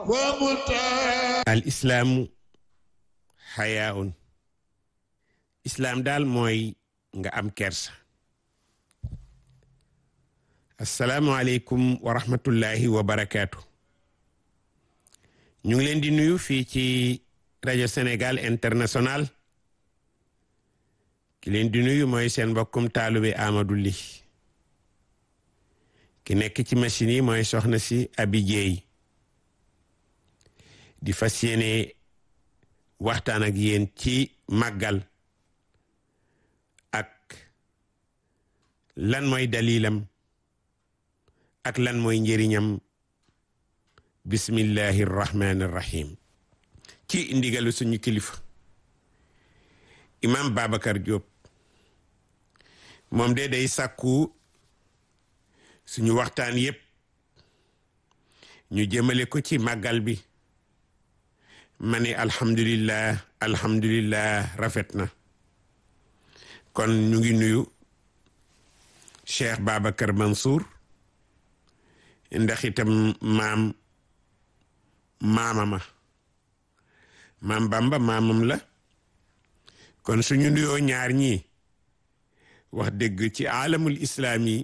al islaamu xayaaun islaam daal mooy nga am kersa. asalaamualeykum wa rahmatullahi wa barakaatu. ñu ngi leen di nuyu fii ci rajo Sénégal International. ki leen di nuyu mooy seen mbokkum taalube Amadou Ly. ki nekk ci machine yi mooy soxna si Abi Jeey di fas yéene waxtaan ak yéen ci màggal ak lan mooy dalilam ak lan mooy njëriñam. bismillahi rahmani rahim. ci ndigalu suñu kilifa imam Babacar Diop moom de day sàkku suñu waxtaan yépp ñu jëmale ko ci màggal bi. ma ne alhamdulillah rafet na. kon ñu ngi nuyu Cheikh Babacar Mansour ndax itam maam Bamba maamam la. kon suñu nuyoo ñaar ñi wax dëgg ci alamul islaami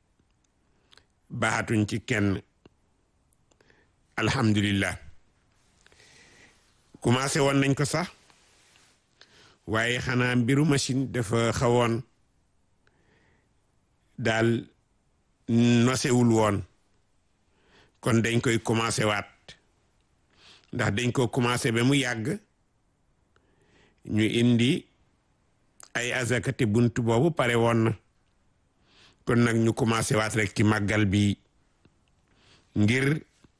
baatuñ ci kenn. alhamdulillah commencé woon nañ ko sax waaye xanaa mbiru machine dafa xawoon daal nosewul woon. kon dañ koy commencé waat ndax dañ ko commencé ba mu yàgg ñu indi ay azakati buntu boobu pare woon na. kon nag ñu commencé waat rek ci màggal bi ngir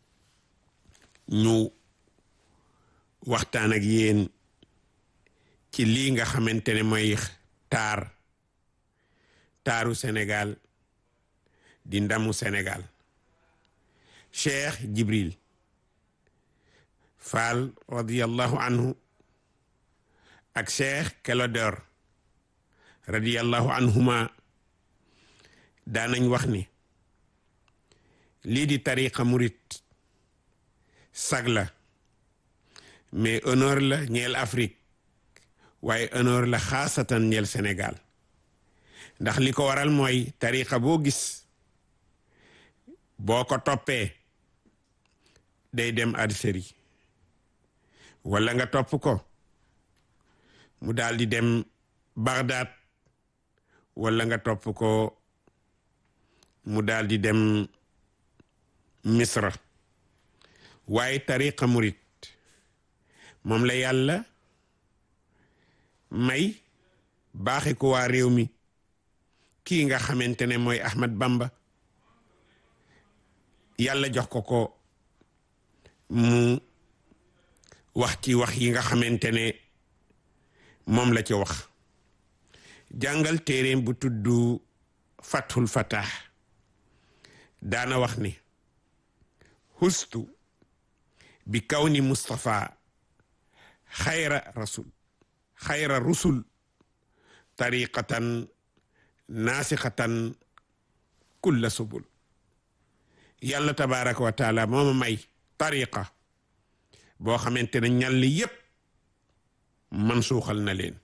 ñu waxtaan ak yéen ci lii nga xamante ne mooy taaru Sénégal di ndamu Sénégal. Cheikh Jibril Fall radiyallahu anhu ak Cheikh Kelodor radiyallahu anhuma daanañ wax ni lii di tariqa murit sag la mais honneur la ñeel Afrique waaye honneur la xaasatan ñeel Sénégal. ndax li ko waral mooy tariqa boo gis boo ko toppee day dem Algérie wala nga topp ko mu daal di dem Bagdad wala nga topp ko mu daal di dem Misra. waaye tariqa murit moom la yàlla may baaxe ko waa réew mi. kii nga xamante ne mooy Ahmad Bamba yàlla jox ko mu wax ci wax yi nga xamante ne moom la ci wax. jàngal téereem bu tudd Fathul Fatah daana wax ni hustu bi kawni Mustafa xayra rusul tariqatan naasixatan kulla subul. yàlla tabaraka wa taala mooma may tariqa boo xamante ne ñalli yépp man suuxal na leen.